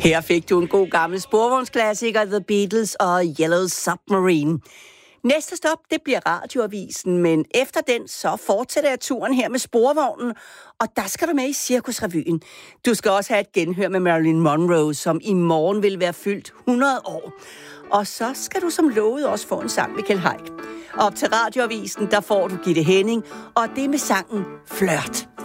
Her fik du en god gammel sporvognsklassiker, The Beatles og Yellow Submarine. Næste stop, det bliver Radioavisen, men efter den, så fortsætter jeg turen her med sporvognen, og der skal du med i Cirkusrevyen. Du skal også have et genhør med Marilyn Monroe, som i morgen vil være fyldt 100 år. Og så skal du som lovet også få en sang med Kjeld Haik. Op til Radioavisen, der får du Gitte Henning, og det med sangen Flirt.